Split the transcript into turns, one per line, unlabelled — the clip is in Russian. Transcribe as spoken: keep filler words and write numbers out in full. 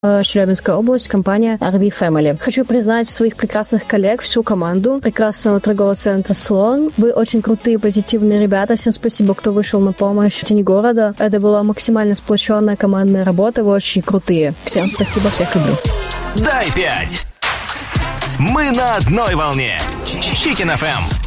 Челябинская область, компания ар ви Family. Хочу признать своих прекрасных коллег, всю команду прекрасного торгового центра «Слон». Вы очень крутые, позитивные ребята. Всем спасибо, кто вышел на помощь в тени города. Это была максимально сплоченная командная работа. Вы очень крутые. Всем спасибо, всех люблю.
Дай пять! Мы на одной волне. Chicken эф эм.